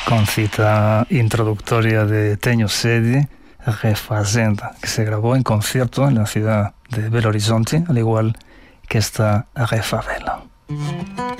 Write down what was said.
con cita introductoria de Teño Sedi, Refazenda, que se grabó en concierto en la ciudad de Belo Horizonte, al igual que esta Refavela.